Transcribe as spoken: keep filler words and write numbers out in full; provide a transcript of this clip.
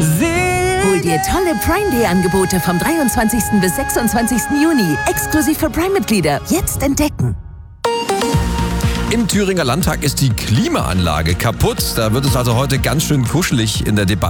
Hol dir tolle Prime Day Angebote vom dreiundzwanzigsten bis sechsundzwanzigsten Juni. Exklusiv für Prime-Mitglieder. Jetzt entdecken. Im Thüringer Landtag ist die Klimaanlage kaputt. Da wird es also heute ganz schön kuschelig in der Debatte.